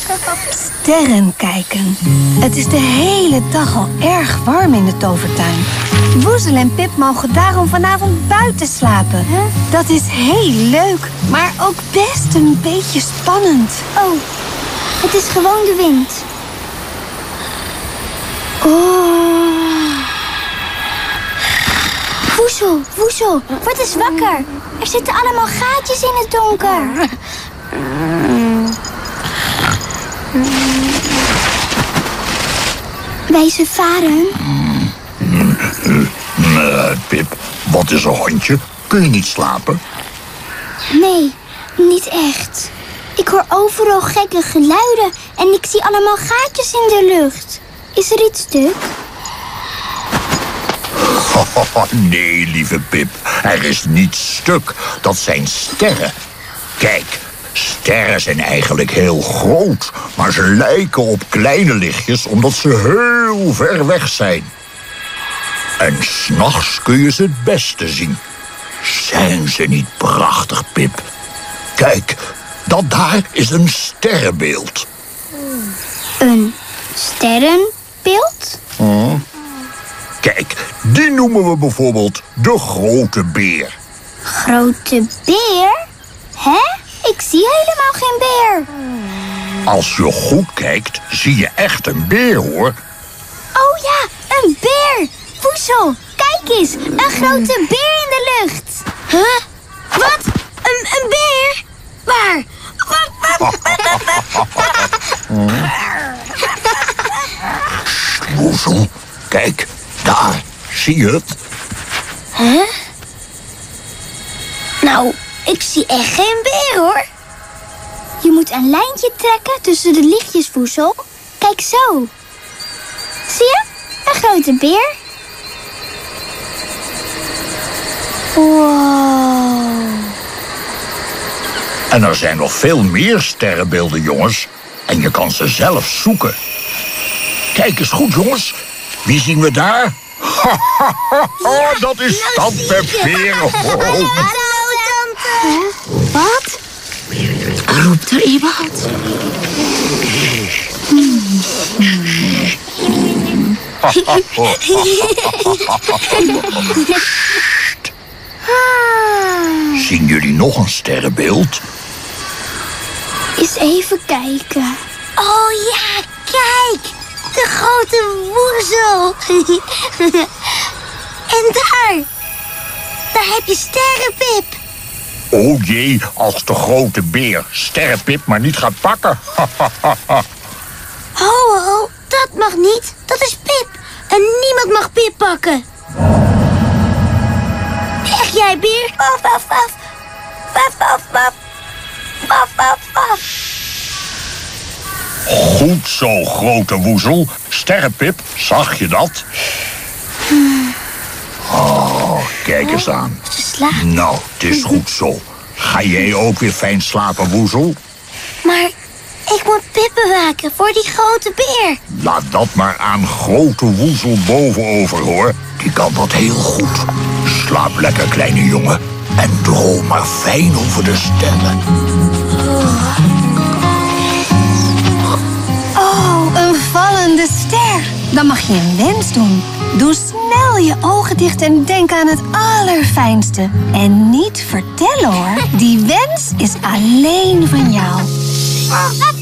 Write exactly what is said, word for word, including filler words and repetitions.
Sterren kijken. Het is de hele dag al erg warm in de tovertuin. Woezel en Pip mogen daarom vanavond buiten slapen. Huh? Dat is heel leuk, maar ook best een beetje spannend. Oh, het is gewoon de wind. Oh. Woezel, Woezel, word eens wakker. Er zitten allemaal gaatjes in het donker. Wij ze varen. Uh, Pip, wat is er, hondje? Kun je niet slapen? Nee, niet echt. Ik hoor overal gekke geluiden en ik zie allemaal gaatjes in de lucht. Is er iets stuk? Nee, lieve Pip, er is niets stuk. Dat zijn sterren. Kijk, sterren zijn eigenlijk heel groot, maar ze lijken op kleine lichtjes omdat ze heel ver weg zijn. En 's nachts kun je ze het beste zien. Zijn ze niet prachtig, Pip? Kijk, dat daar is een sterrenbeeld. Een sterrenbeeld? Hm? Kijk, die noemen we bijvoorbeeld de grote beer. Grote beer? Hè? Ik zie helemaal geen beer. Als je goed kijkt, zie je echt een beer, hoor. Oh ja, een beer. Woezel, kijk eens. Een grote beer in de lucht. Huh? Wat? Een, een beer? Waar? Woezel, kijk, daar, zie je het? Huh? Nou, ik zie echt geen beer, hoor. Je moet een lijntje trekken tussen de lichtjes, Woezel. Kijk zo. Zie je? Een grote beer. Wow. En er zijn nog veel meer sterrenbeelden, jongens. En je kan ze zelf zoeken. Kijk eens goed, jongens. Wie zien we daar? Ja, dat is Tante Veerhoofd. Hallo, tante. Wat? Roept er iemand? Zien jullie nog een sterrenbeeld? Eens even kijken. Oh ja, kijk. De grote woezel. En daar. Daar heb je Sterrenpip. Oh jee, als de grote beer Sterrenpip maar niet gaat pakken. Ho, ho, dat mag niet. Dat is Pip. En niemand mag Pip pakken. Weg jij, beer. Waf, waf, waf. Waf, waf, waf. Waf, waf, waf. Goed zo, grote woezel. Sterrenpip, zag je dat? Oh, kijk eens aan. Ze slaapt. Nou, het is goed zo. Ga jij ook weer fijn slapen, woezel? Maar ik moet Pip bewaken voor die grote beer. Laat dat maar aan grote woezel bovenover, hoor. Die kan dat heel goed. Slaap lekker, kleine jongen. En droom maar fijn over de sterren. Oh, een vallende ster. Dan mag je een wens doen. Doe snel je ogen dicht en denk aan het allerfijnste. En niet vertellen, hoor. Die wens is alleen van jou.